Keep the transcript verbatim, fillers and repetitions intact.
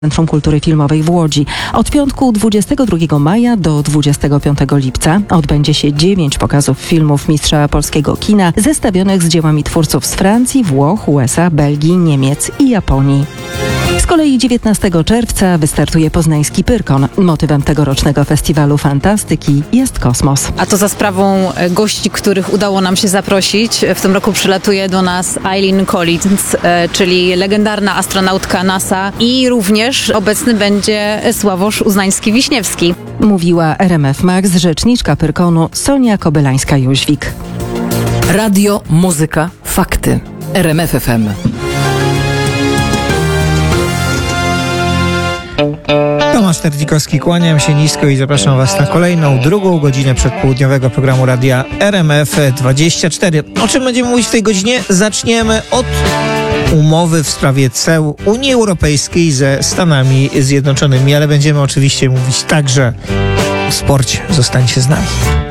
Centrum Kultury Filmowej w Łodzi. Od piątku dwudziestego drugiego maja do dwudziestego piątego lipca odbędzie się dziewięć pokazów filmów mistrza polskiego kina zestawionych z dziełami twórców z Francji, Włoch, U S A, Belgii, Niemiec i Japonii. Z kolei dziewiętnastego czerwca wystartuje poznański Pyrkon. Motywem tegorocznego festiwalu fantastyki jest kosmos. A to za sprawą gości, których udało nam się zaprosić. W tym roku przylatuje do nas Eileen Collins, czyli legendarna astronautka NASA, i również obecny będzie Sławosz Uznański-Wiśniewski. Mówiła R M F Max rzeczniczka Pyrkonu Sonia Kobylańska-Jóźwik. Radio, muzyka, fakty. R M F F M. Tomasz Terdzikowski, kłaniam się nisko i zapraszam Was na kolejną, drugą godzinę przedpołudniowego programu radia R M F dwadzieścia cztery. O czym będziemy mówić w tej godzinie? Zaczniemy od umowy w sprawie ceł Unii Europejskiej ze Stanami Zjednoczonymi, ale będziemy oczywiście mówić także o sporcie. Zostańcie z nami.